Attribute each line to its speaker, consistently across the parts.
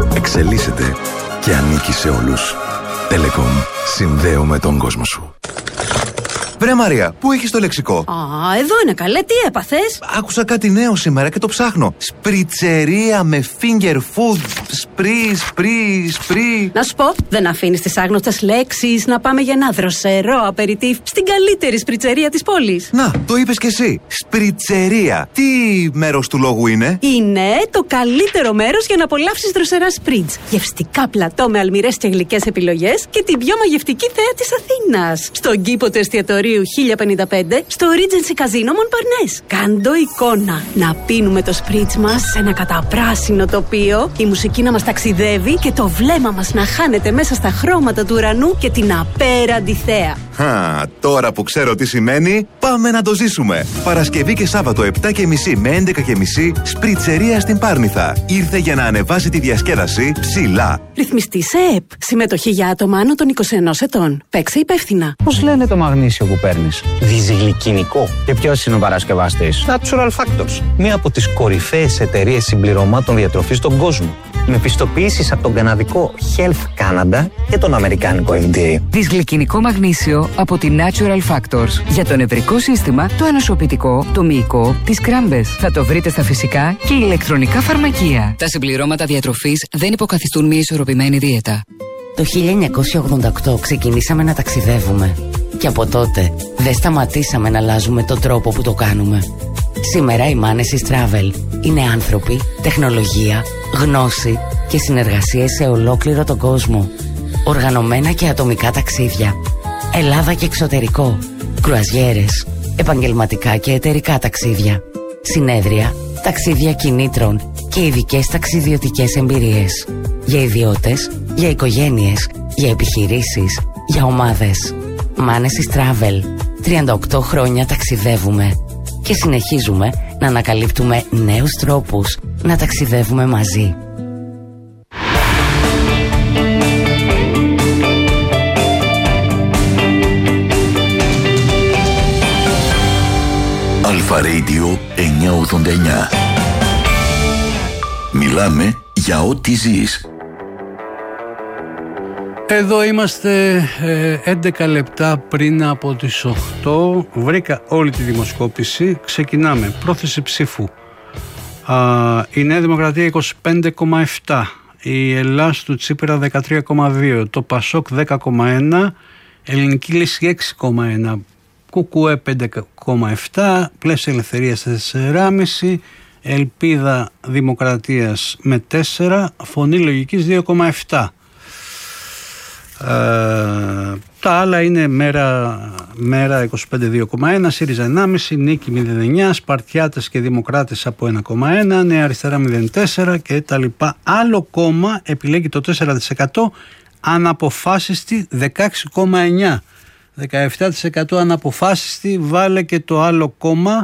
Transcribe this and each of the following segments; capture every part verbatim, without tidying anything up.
Speaker 1: εξελίσσεται και ανήκει σε όλους. Telecom. Συνδέουμε τον κόσμο σου.
Speaker 2: Βρε Μαρία, πού έχεις το λεξικό?
Speaker 3: Α, εδώ είναι καλέ, τι έπαθες?
Speaker 2: Άκουσα κάτι νέο σήμερα και το ψάχνω. Σπριτσερία με finger food. Σπρι, σπρι, σπρι.
Speaker 3: Να σου πω, δεν αφήνεις τις άγνωστες λέξεις να πάμε για ένα δροσερό απεριτίφ στην καλύτερη σπριτσερία της πόλης.
Speaker 2: Να, το είπες κι εσύ. Σπριτσερία. Τι μέρος του λόγου είναι?
Speaker 3: Είναι το καλύτερο μέρος για να απολαύσεις δροσερά σπριτζ. Γευστικά πλατό με αλμυρές και γλυκές επιλογές και την πιο μαγευτική θέα της Αθήνας. Στον κήπο του εστιατορίου χίλια πενήντα πέντε στο Regency Casino Montparnasse. Κάντο εικόνα. Να πίνουμε το σπριτζ μας σε ένα καταπράσινο τοπίο, η μουσική να μας ταξιδεύει και το βλέμμα μας να χάνεται μέσα στα χρώματα του ουρανού και την απέραντη θέα.
Speaker 2: Χα, τώρα που ξέρω τι σημαίνει, πάμε να το ζήσουμε. Παρασκευή και Σάββατο επτά και μισή με έντεκα και μισή, Σπριτσερία στην Πάρνηθα. Ήρθε για να ανεβάσει τη διασκέδαση ψηλά.
Speaker 3: Ρυθμιστή σε ΕΕΠ. Συμμετοχή για άτομα άνω των είκοσι ενός ετών. Παίξε υπεύθυνα.
Speaker 4: Πώς λένε το μαγνήσιο που παίρνεις? Διζυγλυκινικό. Και ποιος είναι ο παρασκευαστής? Natural Factors. Μία από τις κορυφαίες εταιρείες συμπληρωμάτων διατροφής στον κόσμο. Με πιστοποιήσεις από τον καναδικό Health Canada και τον αμερικάνικο εφ ντι έι.
Speaker 5: Δυσγλυκινικό μαγνήσιο από τη Natural Factors. Για το νευρικό σύστημα, το ανοσοποιητικό, το μυϊκό, τις κράμπες. Θα το βρείτε στα φυσικά και ηλεκτρονικά φαρμακεία. Τα συμπληρώματα διατροφής δεν υποκαθιστούν μια ισορροπημένη δίαιτα.
Speaker 6: Το χίλια εννιακόσια ογδόντα οκτώ ξεκινήσαμε να ταξιδεύουμε. Και από τότε δεν σταματήσαμε να αλλάζουμε τον τρόπο που το κάνουμε. Σήμερα οι Manesis Travel είναι άνθρωποι, τεχνολογία, γνώση και συνεργασίες σε ολόκληρο τον κόσμο. Οργανωμένα και ατομικά ταξίδια, Ελλάδα και εξωτερικό, κρουαζιέρες, επαγγελματικά και εταιρικά ταξίδια, συνέδρια, ταξίδια κινήτρων και ειδικές ταξιδιωτικές εμπειρίες. Για ιδιώτες, για οικογένειες, για επιχειρήσεις, για ομάδες. Manesis Travel. τριάντα οκτώ χρόνια ταξιδεύουμε και συνεχίζουμε να ανακαλύπτουμε νέους τρόπους να ταξιδεύουμε μαζί.
Speaker 1: Αλφα Radio εννιακόσια ογδόντα εννιά. Μιλάμε για ό,τι ζεις.
Speaker 7: Εδώ είμαστε ε, έντεκα λεπτά πριν από τις οκτώ. Βρήκα όλη τη δημοσκόπηση. Ξεκινάμε. Πρόθεση ψήφου. Α, η Νέα Δημοκρατία είκοσι πέντε κόμμα επτά. Η Ελλάς του Τσίπρα δεκατρία κόμμα δύο. Το Πασόκ δέκα κόμμα ένα. Ελληνική Λύση έξι κόμμα ένα. Κουκουέ πέντε κόμμα επτά. Πλαίσια Ελευθερίας τέσσερα κόμμα πέντε. Ελπίδα Δημοκρατίας με τέσσερα. Φωνή Λογικής δύο κόμμα επτά. Uh, τα άλλα είναι μέρα, μέρα είκοσι πέντε δύο κόμμα ένα, ΣΥΡΙΖΑ ενάμιση, Νίκη μηδέν κόμμα εννιά, Σπαρτιάτες και Δημοκράτες από ένα κόμμα ένα, Νέα Αριστερά μηδέν κόμμα τέσσερα και τα λοιπά. Άλλο κόμμα επιλέγει το τέσσερα τοις εκατό, αναποφάσιστη δεκαέξι κόμμα εννιά, δεκαεπτά τοις εκατό αναποφάσιστη, βάλε και το άλλο κόμμα.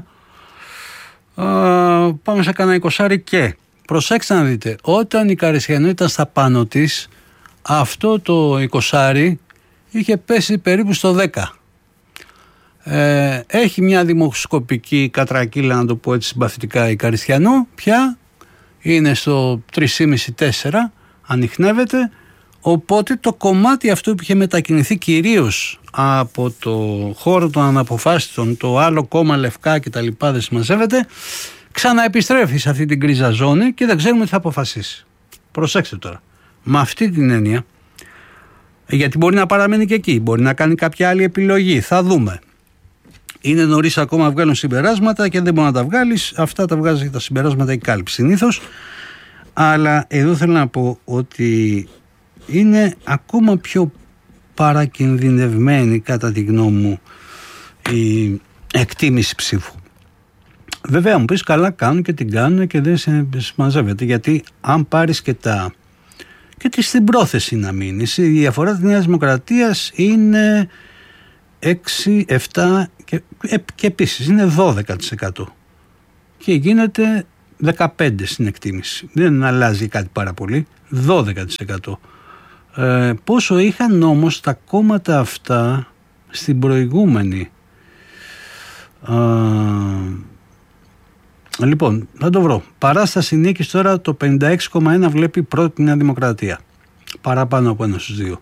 Speaker 7: Uh, πάμε σε κανένα εικοσάρι και προσέξτε να δείτε, όταν η Καρισιανού ήταν στα πάνω της, αυτό το εικοσάρι είχε πέσει περίπου στο δέκα. Ε, έχει μια δημοσκοπική κατρακύλα, να το πω έτσι συμπαθητικά, η Καριστιανού πια είναι στο τρία κόμμα πέντε τέσσερα, ανιχνεύεται, οπότε το κομμάτι αυτό που είχε μετακινηθεί κυρίως από το χώρο των αναποφάσιστων, το άλλο κόμμα λευκά και τα λοιπά δεν συμμαζεύεται, ξαναεπιστρέφει σε αυτή την κρίζα ζώνη και δεν ξέρουμε τι θα αποφασίσει. Προσέξτε τώρα. Με αυτή την έννοια, γιατί μπορεί να παραμένει και εκεί, μπορεί να κάνει κάποια άλλη επιλογή, θα δούμε. Είναι νωρίς ακόμα να βγάλουν συμπεράσματα και δεν μπορεί να τα βγάλεις, αυτά τα βγάζει τα συμπεράσματα η κάλυψη συνήθως. Αλλά εδώ θέλω να πω ότι είναι ακόμα πιο παρακινδυνευμένη κατά τη γνώμη μου η εκτίμηση ψήφου. Βέβαια μου πεις καλά κάνουν και την κάνουν και δεν συμμαζεύεται, γιατί αν πάρεις και τα... και τη στην πρόθεση να μείνεις, η διαφορά της Νέας Δημοκρατίας είναι έξι, επτά και, και επίσης είναι δώδεκα τοις εκατό και γίνεται δεκαπέντε τοις εκατό στην εκτίμηση. Δεν αλλάζει κάτι πάρα πολύ, δώδεκα τοις εκατό. Ε, πόσο είχαν όμως τα κόμματα αυτά στην προηγούμενη ε, Λοιπόν, θα το βρω. Παράσταση νίκης τώρα το πενήντα έξι κόμμα ένα βλέπει πρώτη Νέα Δημοκρατία. Παραπάνω από ένα στους δύο.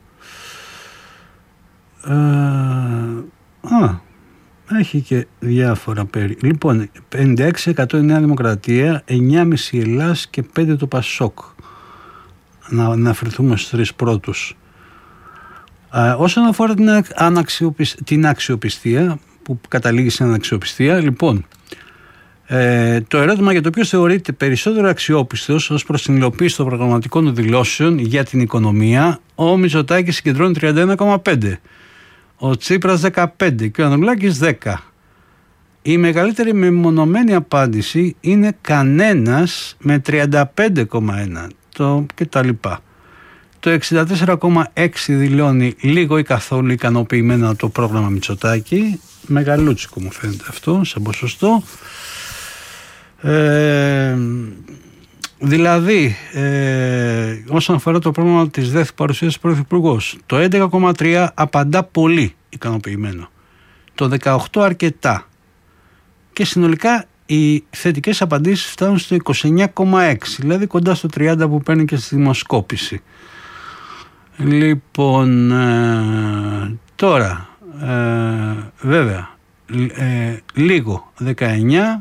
Speaker 7: Ε, α, έχει και διάφορα περί. Λοιπόν, πενήντα έξι τοις εκατό η Νέα Δημοκρατία, εννιά κόμμα πέντε Ελλάς και πέντε το Πασόκ. Να αναφερθούμε στους τρεις πρώτους. Ε, όσον αφορά την, αναξιοπισ... την αξιοπιστία, που καταλήγει στην αναξιοπιστία, λοιπόν, ε, το ερώτημα για το οποίο θεωρείται περισσότερο αξιόπιστος ως προς την υλοποίηση των προγραμματικών δηλώσεων για την οικονομία, ο Μητσοτάκης συγκεντρώνει τριάντα ένα κόμμα πέντε, ο Τσίπρας δεκαπέντε και ο Ανδρουλάκης δέκα. Η μεγαλύτερη μεμονωμένη απάντηση είναι κανένας με τριάντα πέντε κόμμα ένα το και τα λοιπά. Το εξήντα τέσσερα κόμμα έξι δηλώνει λίγο ή καθόλου ικανοποιημένα το πρόγραμμα Μητσοτάκη. Μεγαλούτσικο μου φαίνεται αυτό σαν ποσοστό. Ε, δηλαδή ε, όσον αφορά το πρόγραμμα της ΔΕΘ παρουσίασε ο Πρωθυπουργός, το έντεκα κόμμα τρία απαντά πολύ ικανοποιημένο, το δεκαοκτώ αρκετά και συνολικά οι θετικές απαντήσεις φτάνουν στο είκοσι εννιά κόμμα έξι, δηλαδή κοντά στο τριάντα που παίρνει και στη δημοσκόπηση. Λοιπόν, ε, τώρα ε, βέβαια ε, λίγο δεκαεννιά,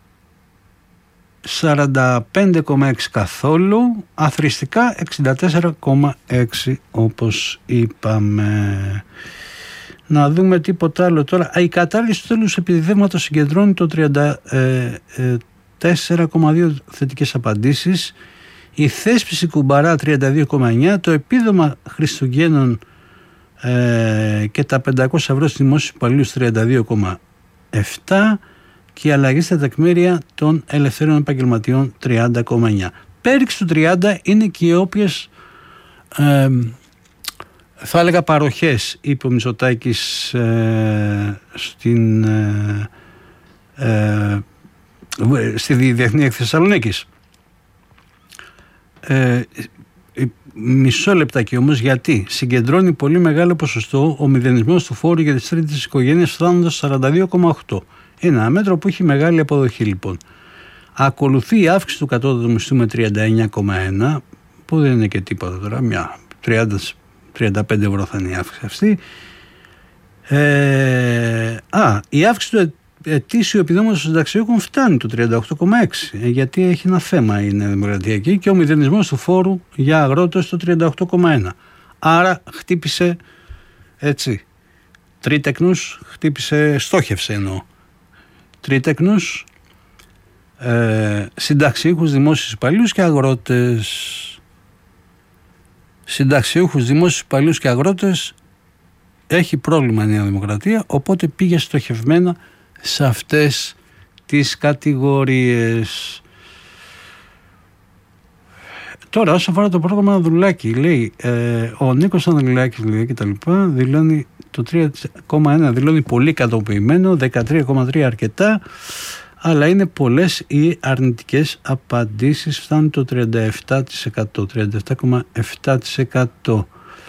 Speaker 7: σαράντα πέντε κόμμα έξι καθόλου, αθροιστικά εξήντα τέσσερα κόμμα έξι όπως είπαμε. Να δούμε τίποτα άλλο τώρα. Η κατάργηση του τέλους επιδιδεύματος συγκεντρώνει το τριάντα τέσσερα κόμμα δύο θετικές απαντήσεις, η θέσπιση κουμπαρά τριάντα δύο κόμμα εννιά, το επίδομα Χριστουγέννων ε, και τα πεντακόσια ευρώ στους δημόσιους υπαλλήλους τριάντα δύο κόμμα επτά και η αλλαγή στα τεκμήρια των ελευθέρων επαγγελματιών τριάντα κόμμα εννιά. Πέριξ του τριάντα είναι και οι όποιες ε, θα έλεγα παροχές, είπε ο Μητσοτάκης ε, στην, ε, ε, στη Διεθνή Έκθεση Θεσσαλονίκης. Ε, μισό λεπτάκι όμως, γιατί συγκεντρώνει πολύ μεγάλο ποσοστό ο μηδενισμός του φόρου για τις τρίτες οικογένειες, φτάνοντας σαράντα δύο κόμμα οκτώ. Είναι ένα μέτρο που έχει μεγάλη αποδοχή λοιπόν. Ακολουθεί η αύξηση του κατώτατου μισθού με τριάντα εννιά κόμμα ένα, που δεν είναι και τίποτα τώρα, μια τριάντα με τριάντα πέντε ευρώ θα είναι η αύξηση αυτή. Ε, α, η αύξηση του ετήσιου επιδόματος των συνταξιούχων φτάνει το τριάντα οκτώ κόμμα έξι, γιατί έχει ένα θέμα η Νέα Δημοκρατία εκεί, και ο μηδενισμός του φόρου για αγρότες το τριάντα οκτώ κόμμα ένα. Άρα χτύπησε έτσι τρίτεκνους, χτύπησε, στόχευσε εννοώ τρίτεκνους, ε, συνταξιούχους, δημόσιους υπαλλήλους και αγρότες. Συνταξιούχους, δημόσιους υπαλλήλους και αγρότες έχει πρόβλημα η Νέα Δημοκρατία, οπότε πήγε στοχευμένα σε αυτές τις κατηγορίες. Τώρα όσον αφορά το πρόγραμμα Ανδρουλάκη, λέει ε, ο Νίκος Ανδρουλάκης λέει, και τα λοιπά, δηλώνει το τρία κόμμα ένα δηλώνει πολύ ικανοποιημένο, δεκατρία κόμμα τρία αρκετά, αλλά είναι πολλές οι αρνητικές απαντήσεις, φτάνουν το τριάντα επτά τοις εκατό, τριάντα επτά κόμμα επτά τοις εκατό.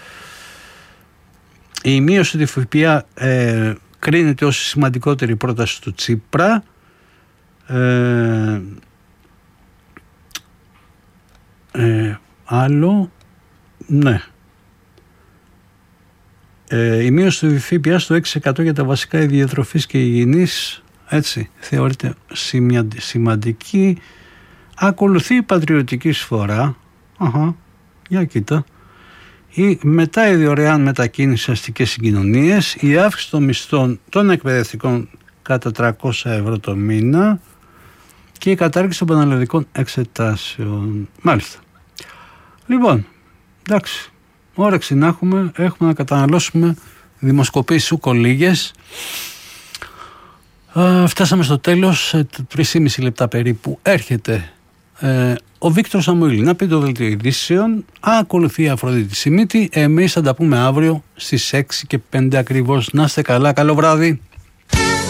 Speaker 7: Η μείωση του ΦΠΑ ε, κρίνεται ως σημαντικότερη πρόταση του Τσίπρα. Ε, ε, άλλο, ναι. Ε, η μείωση του ΦΠΑ στο έξι τοις εκατό για τα βασικά διατροφής και υγιεινής, έτσι, θεωρείται σημαντική. Ακολουθεί η πατριωτική εισφορά. Αχα, για κοίτα. Η μετά η δωρεάν μετακίνηση σε αστικές συγκοινωνίες, η αύξηση των μισθών των εκπαιδευτικών κατά τριακόσια ευρώ το μήνα και η κατάργηση των πανελλαδικών εξετάσεων. Μάλιστα. Λοιπόν, εντάξει, όρεξη να έχουμε, έχουμε να καταναλώσουμε δημοσκοπήσεις ούκο λίγες. Uh, φτάσαμε στο τέλος, τρία και μισό λεπτά περίπου. Έρχεται ε, ο Βίκτορ Σαμουήλ να πει το δελτίο ειδήσεων. Ακολουθεί η Αφροδίτη Σιμίτη. Εμείς θα τα πούμε αύριο στις έξι και πέντε ακριβώς. Να είστε καλά, καλό βράδυ.